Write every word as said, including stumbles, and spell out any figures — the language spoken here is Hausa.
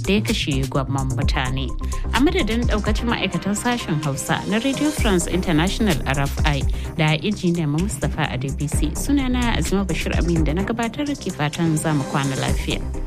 da ya kashe gwamman mutane. A madadin daukacin ma'aikatan sashen Hausa na Radio France International R F I da injiniya Mustapha Adebisi, sunana Azima Bashir Amin da na gabatar ke fatan zamu kwana lafiya.